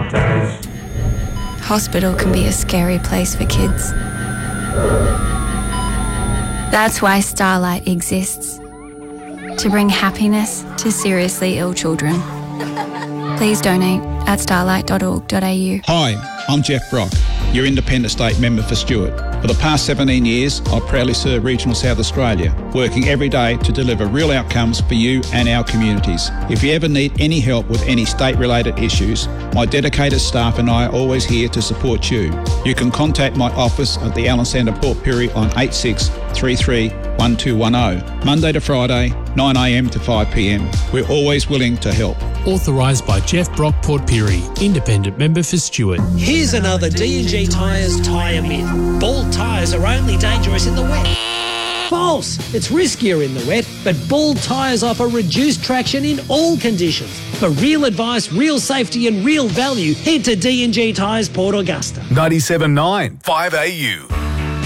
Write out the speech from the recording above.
days. Hospital can be a scary place for kids. That's why Starlight exists. To bring happiness to seriously ill children. Please donate at starlight.org.au. Hi, I'm Jeff Brock, your Independent State Member for Stewart. For the past 17 years, I've proudly served Regional South Australia, working every day to deliver real outcomes for you and our communities. If you ever need any help with any state-related issues, my dedicated staff and I are always here to support you. You can contact my office at the Allen Centre Port Pirie on 8633 1210, Monday to Friday, 9am to 5pm. We're always willing to help. Authorised by Jeff Brock, Port Pirie, Independent Member for Stewart. Here's another D&G Tyres tyre myth. Bald tyres are only dangerous in the wet. False! It's riskier in the wet, but bald tyres offer reduced traction in all conditions. For real advice, real safety and real value, head to D&G Tyres Port Augusta. 97.9 5AU.